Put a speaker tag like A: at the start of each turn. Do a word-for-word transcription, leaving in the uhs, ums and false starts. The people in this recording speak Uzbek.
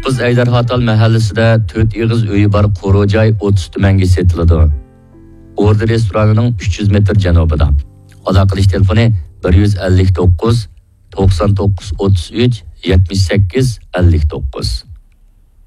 A: to'qqiz Aydarxatal mahallasida to'rt ig'iz uyi bor Qo'rojoy o'ttiz tumanga setiladi. Order restoranining uch yuz metr janubida. Aloqa qilish telefoni bir yuz ellik to'qqiz to'qson to'qqiz o'ttiz uch yetmish sakkiz ellik to'qqiz.